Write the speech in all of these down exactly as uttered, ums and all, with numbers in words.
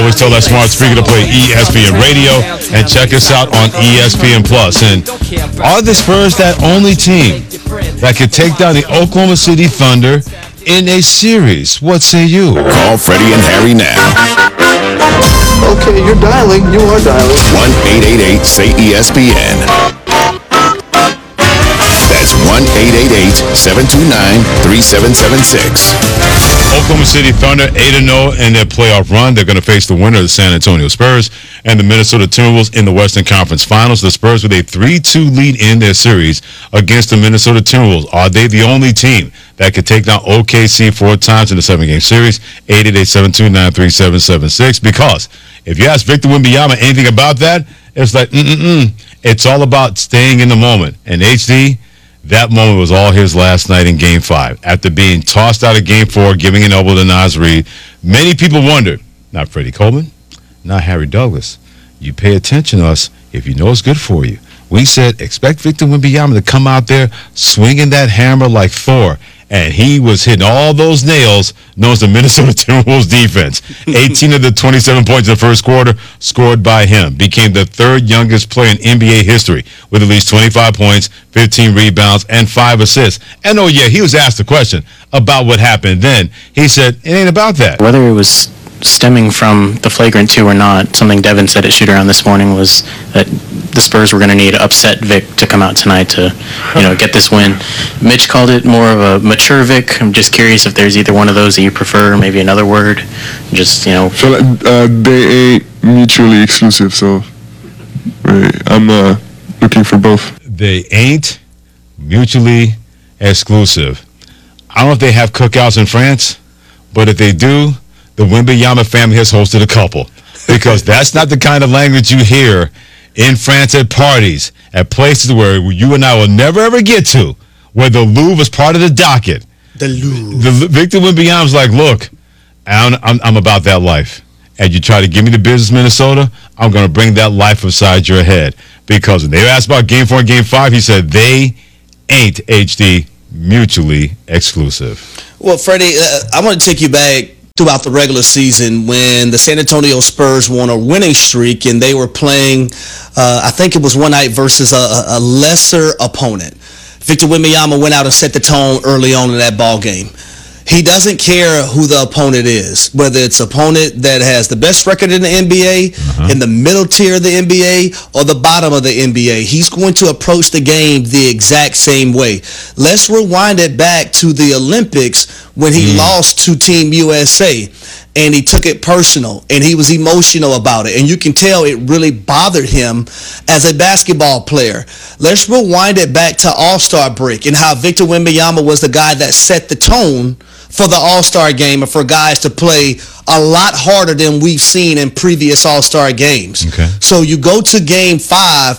Always tell that smart speaker to play E S P N Radio and check us out on E S P N Plus. And are the Spurs that only team that could take down the Oklahoma City Thunder in a series? What say you? Call Freddie and Harry now. Okay, you're dialing. You are dialing. one eight eight eight say E S P N. That's one eight eight eight seven two nine three seven seven six. Oklahoma City Thunder eight and oh in their playoff run. They're going to face the winner of the San Antonio Spurs and the Minnesota Timberwolves in the Western Conference Finals. The Spurs with a three two lead in their series against the Minnesota Timberwolves. Are they the only team that could take down O K C four times in the seven-game series? eight eight eight seven two nine three seven seven six. Because if you ask Victor Wembanyama anything about that, it's like, mm-mm-mm. It's all about staying in the moment. And H D, that moment was all his last night in Game five. After being tossed out of Game four, giving an elbow to Naz Reid, many people wondered, not Freddie Coleman, not Harry Douglas, you pay attention to us if you know it's good for you. We said, expect Victor Wembanyama to come out there swinging that hammer like Thor. And he was hitting all those nails, known as the Minnesota Timberwolves defense. eighteen of the twenty-seven points in the first quarter scored by him. Became the third youngest player in N B A history with at least twenty-five points, fifteen rebounds, and five assists. And oh yeah, he was asked a question about what happened then. He said, it ain't about that. Whether it was stemming from the flagrant two or not, something Devin said at shoot-around this morning was that the Spurs were going to need to upset Vic to come out tonight to, you know, get this win. Mitch called it more of a mature Vic. I'm just curious if there's either one of those that you prefer, maybe another word. Just, you know. So uh, they ain't mutually exclusive, so right, I'm uh, looking for both. They ain't mutually exclusive. I don't know if they have cookouts in France, but if they do, the Wembanyama family has hosted a couple, because that's not the kind of language you hear in France at parties, at places where you and I will never ever get to, where the Louvre is part of the docket. The Louvre. The, Victor Wembanyama's like, look, I'm, I'm, I'm about that life. And you try to give me the business, Minnesota, I'm going to bring that life upside your head. Because when they asked about Game four and Game five, he said they ain't, H D, mutually exclusive. Well, Freddie, uh, I want to take you back throughout the regular season when the San Antonio Spurs won a winning streak and they were playing, uh, I think it was one night versus a, a lesser opponent. Victor Wembanyama went out and set the tone early on in that ball game. He doesn't care who the opponent is, whether it's an opponent that has the best record in the N B A, uh-huh. in the middle tier of the N B A, or the bottom of the N B A. He's going to approach the game the exact same way. Let's rewind it back to the Olympics when he mm. lost to Team U S A, and he took it personal, and he was emotional about it, and you can tell it really bothered him as a basketball player. Let's rewind it back to All-Star break and how Victor Wembanyama was the guy that set the tone for the All-Star game and for guys to play a lot harder than we've seen in previous All-Star games. Okay. So you go to game five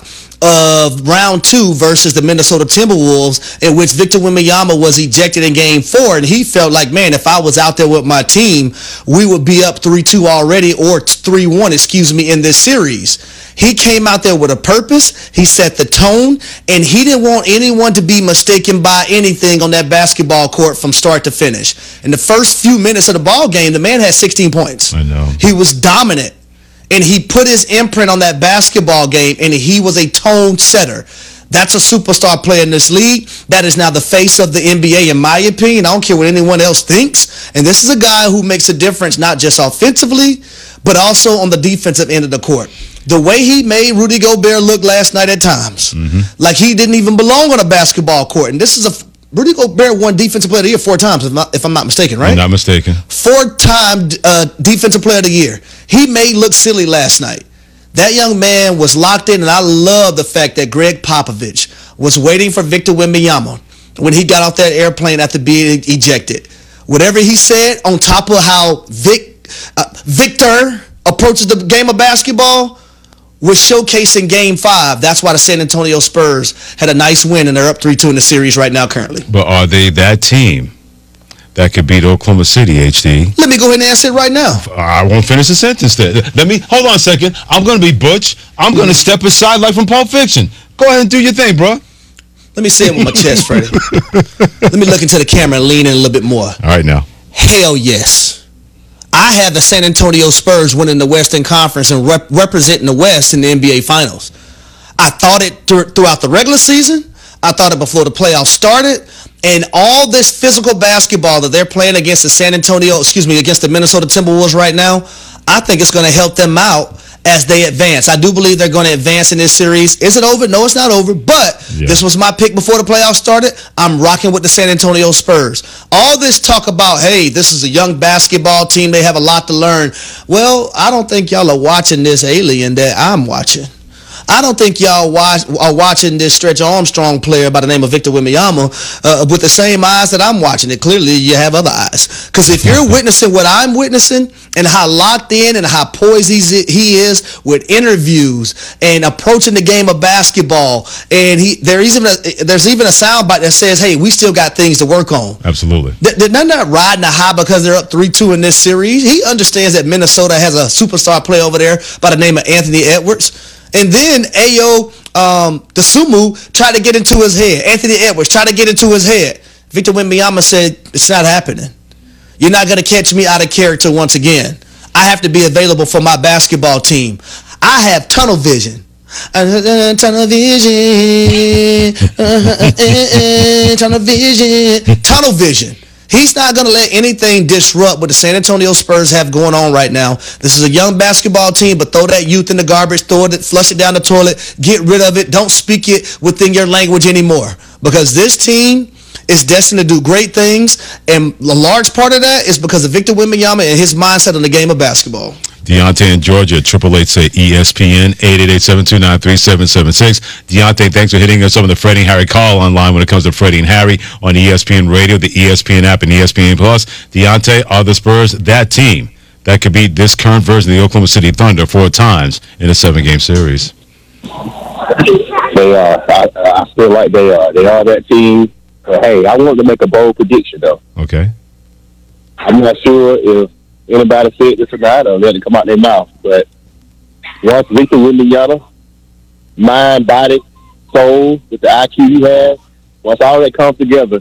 of round two versus the Minnesota Timberwolves, in which Victor Wembanyama was ejected in game four, and he felt like, man, if I was out there with my team, we would be up three two already, or three one, excuse me, in this series. He came out there with a purpose. He set the tone, and he didn't want anyone to be mistaken by anything on that basketball court from start to finish. In the first few minutes of the ball game, the man had sixteen points. I know. He was dominant, and he put his imprint on that basketball game, and he was a tone setter. That's a superstar player in this league. That is now the face of the N B A, in my opinion. I don't care what anyone else thinks. And this is a guy who makes a difference not just offensively, but also on the defensive end of the court. The way he made Rudy Gobert look last night at times, mm-hmm. like he didn't even belong on a basketball court. And this is a Rudy Gobert won Defensive Player of the Year four times, if, not, if I'm not mistaken, right? I'm not mistaken. Four-time uh, Defensive Player of the Year. He made look silly last night. That young man was locked in, and I love the fact that Greg Popovich was waiting for Victor Wembanyama when he got off that airplane after being ejected. Whatever he said, on top of how Vic, uh, Victor approaches the game of basketball, was showcased in Game five. That's why the San Antonio Spurs had a nice win, and they're up three two in the series right now currently. But are they that team that could beat Oklahoma City, H D? Let me go ahead and answer it right now. I won't finish the sentence there. Let me, hold on a second. I'm going to be Butch. I'm going to step aside like from Pulp Fiction. Go ahead and do your thing, bro. Let me say it with my chest, Freddie. Let me look into the camera and lean in a little bit more. All right, now. Hell yes. I had the San Antonio Spurs winning the Western Conference and rep- representing the West in the N B A Finals. I thought it th- throughout the regular season. I thought it before the playoffs started. And all this physical basketball that they're playing against the San Antonio, excuse me, against the Minnesota Timberwolves right now, I think it's going to help them out as they advance. I do believe they're going to advance in this series. Is it over? No, it's not over. But yeah. This was my pick before the playoffs started. I'm rocking with the San Antonio Spurs. All this talk about, hey, this is a young basketball team. They have a lot to learn. Well, I don't think y'all are watching this alien that I'm watching. I don't think y'all watch, are watching this Stretch Armstrong player by the name of Victor Wembanyama uh, with the same eyes that I'm watching it. Clearly, you have other eyes. Because if you're witnessing what I'm witnessing and how locked in and how poised he's, he is with interviews and approaching the game of basketball, and he there's even a, there's even a soundbite that says, hey, we still got things to work on. Absolutely. They're not riding a high because they're up three two in this series. He understands that Minnesota has a superstar player over there by the name of Anthony Edwards. And then Ayo um, Dosunmu tried to get into his head. Anthony Edwards tried to get into his head. Victor Wembanyama said, it's not happening. You're not going to catch me out of character once again. I have to be available for my basketball team. I have tunnel vision. Tunnel vision. Tunnel vision. Tunnel vision. He's not going to let anything disrupt what the San Antonio Spurs have going on right now. This is a young basketball team, but throw that youth in the garbage, throw it, flush it down the toilet, get rid of it. Don't speak it within your language anymore, because this team is destined to do great things, and a large part of that is because of Victor Wembanyama and his mindset on the game of basketball. Deontay in Georgia at triple eight say E S P N, eight eight eight, seven two nine, three seven seven six. Deontay, thanks for hitting us up on the Freddie and Harry call online when it comes to Freddie and Harry on E S P N Radio, the E S P N app, and E S P N Plus. Deontay, are the Spurs that team that could beat this current version of the Oklahoma City Thunder four times in a seven-game series? They are. I, I feel like they are. They are that team. But hey, I want to make a bold prediction, though. Okay. I'm not sure if anybody said this or not, or let it come out their mouth. But once Victor Wembanyama, mind, body, soul, with the I Q he has, once all that comes together,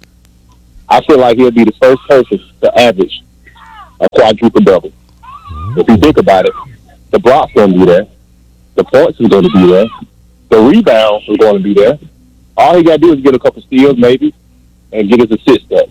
I feel like he'll be the first person to average a quadruple double. If you think about it, the block's going to be there, the points is going to be there, the rebound is going to be there. All he got to do is get a couple steals, maybe, and get his assist up.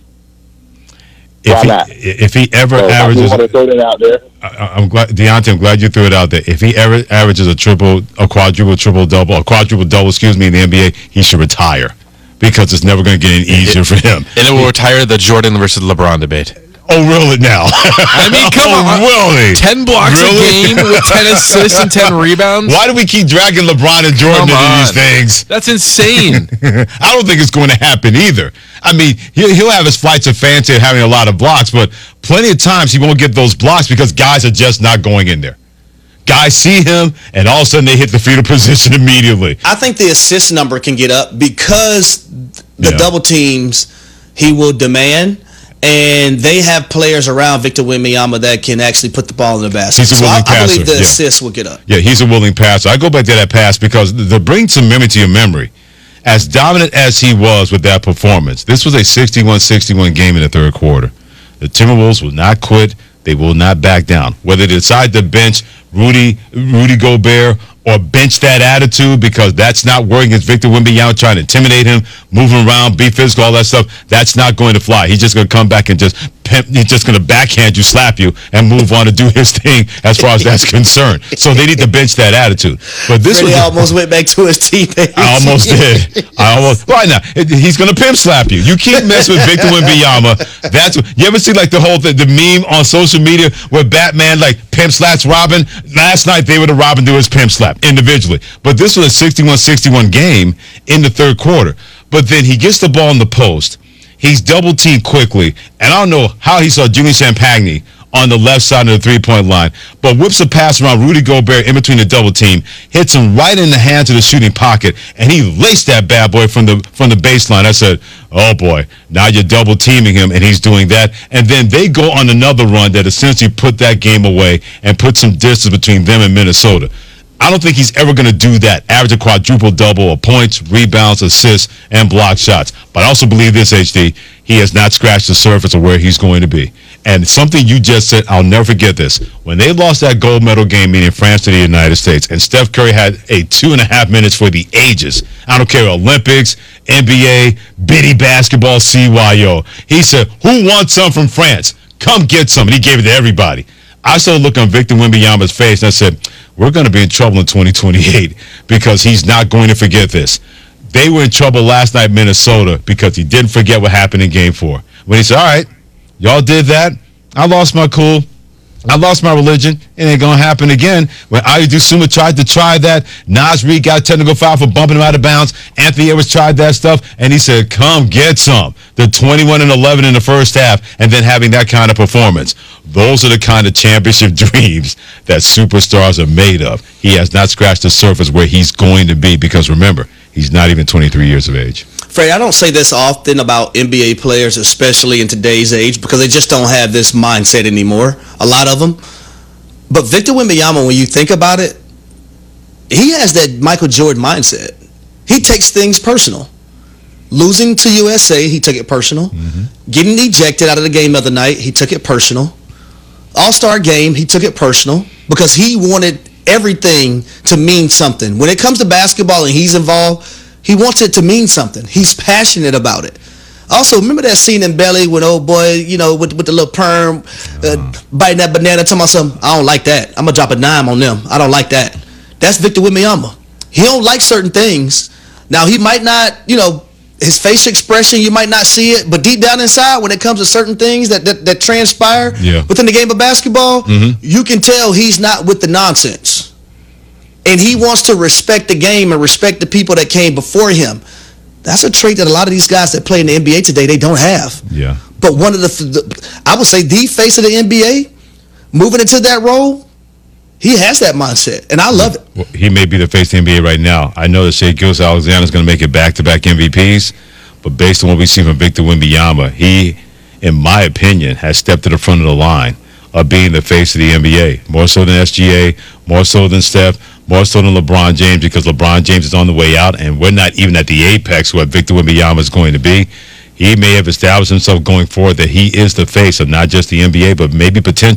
If Why he, not? if he ever so averages, I want to throw that out there. I, I'm glad, Deontay, I'm glad you threw it out there. If he ever averages a triple, a quadruple, triple double, a quadruple double, excuse me, in the N B A, he should retire, because it's never going to get any easier it, for him. And it will retire the Jordan versus LeBron debate. Oh, really now? I mean, come oh, on. Really? ten blocks really? a game with ten assists and ten rebounds? Why do we keep dragging LeBron and Jordan into these things? That's insane. I don't think it's going to happen either. I mean, he'll, he'll have his flights of fancy of having a lot of blocks, but plenty of times he won't get those blocks because guys are just not going in there. Guys see him, and all of a sudden they hit the fetal position immediately. I think the assist number can get up because the Yeah. double teams he will demand. And they have players around Victor Wembanyama that can actually put the ball in the basket. He's a so I, willing I believe passer, the yeah. assists will get up. Yeah, he's a willing passer. I go back to that pass because to bring some memory to your memory, as dominant as he was with that performance, this was a sixty-one sixty-one game in the third quarter. The Timberwolves will not quit. They will not back down. Whether they decide to bench Rudy Rudy Gobert or bench that attitude because that's not working against Victor Wembanyama, trying to intimidate him, move him around, be physical, all that stuff, that's not going to fly. He's just going to come back and just pimp, he's just going to backhand you, slap you, and move on to do his thing as far as that's concerned. So they need to bench that attitude. But this Freddie was almost went back to his teammates. I almost did. I almost. Right now, it- he's gonna pimp slap you. You keep messing with Victor Wembanyama. That's what, you ever see like the whole th- the meme on social media where Batman like pimp slaps Robin? Last night they were the Robin do his pimp slap individually, but this was a sixty-one sixty-one game in the third quarter. But then he gets the ball in the post. He's double teamed quickly, and I don't know how he saw Jimmy Champagny on the left side of the three-point line, but whips a pass around Rudy Gobert in between the double team, hits him right in the hands of the shooting pocket, and he laced that bad boy from the from the baseline. I said, oh boy, now you're double teaming him, and he's doing that. And then they go on another run that essentially put that game away and put some distance between them and Minnesota. I don't think he's ever going to do that, average a quadruple double of points, rebounds, assists, and block shots. But I also believe this, H D, he has not scratched the surface of where he's going to be. And something you just said, I'll never forget this. When they lost that gold medal game meeting France to the United States, and Steph Curry had a two and a half minutes for the ages. I don't care, Olympics, N B A, bitty basketball, C Y O. He said, who wants some from France? Come get some. And he gave it to everybody. I started looking on Victor Wembanyama's face, and I said, we're going to be in trouble in twenty twenty-eight because he's not going to forget this. They were in trouble last night in Minnesota because he didn't forget what happened in game four. When he said, all right, y'all did that. I lost my cool. I lost my religion. It ain't going to happen again. When Ayo Suma tried to try that, Naz Reid got a technical foul for bumping him out of bounds. Anthony Edwards tried that stuff, and he said, come get some. The twenty-one and eleven in the first half, and then having that kind of performance. Those are the kind of championship dreams that superstars are made of. He has not scratched the surface where he's going to be because, remember, he's not even twenty-three years of age. Fred, I don't say this often about N B A players, especially in today's age, because they just don't have this mindset anymore, a lot of them. But Victor Wembanyama, when you think about it, he has that Michael Jordan mindset. He takes things personal. Losing to U S A, he took it personal. Mm-hmm. Getting ejected out of the game the other night, he took it personal. All-Star game, he took it personal because he wanted everything to mean something. When it comes to basketball and he's involved, he wants it to mean something. He's passionate about it. Also, remember that scene in Belly when old boy, you know, with, with the little perm, uh, biting that banana, talking about something, I don't like that. I'm going to drop a dime on them. I don't like that. That's Victor Wembanyama. He don't like certain things. Now, he might not, you know, his facial expression, you might not see it, but deep down inside, when it comes to certain things that, that, that transpire yeah. within the game of basketball, mm-hmm. you can tell he's not with the nonsense. And he wants to respect the game and respect the people that came before him. That's a trait that a lot of these guys that play in the N B A today, they don't have. Yeah. But one of the, the I would say the face of the N B A, moving into that role, he has that mindset, and I love it. Well, he may be the face of the N B A right now. I know that Shai Gilgeous-Alexander is going to make it back-to-back M V Ps, but based on what we see from Victor Wembanyama, he, in my opinion, has stepped to the front of the line of being the face of the N B A, more so than S G A, more so than Steph, more so than LeBron James, because LeBron James is on the way out, and we're not even at the apex where Victor Wembanyama is going to be. He may have established himself going forward that he is the face of not just the N B A, but maybe potentially